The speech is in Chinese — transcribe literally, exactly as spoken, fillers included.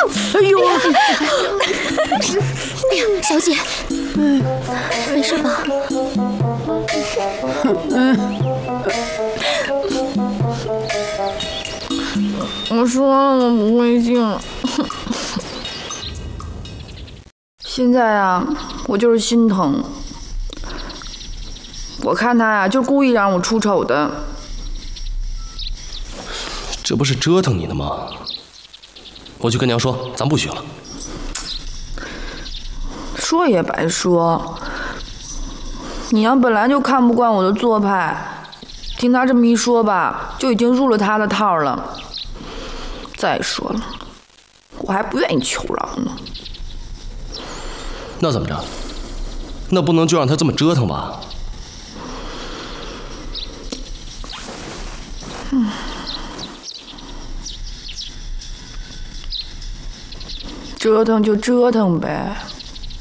哎呦！ 哎呀，小姐，嗯，没事吧？ 嗯。我说了，我不会静。现在啊，我就是心疼。我看他呀、啊，就故意让我出丑的。 这不是折腾你呢吗？我去跟娘说，咱不许了。 说也白说，你娘本来就看不惯我的做派，听他这么一说吧，就已经入了他的套了。再说了，我还不愿意求饶呢。 那怎么着？那不能就让他这么折腾吧？ 嗯。折腾就折腾呗。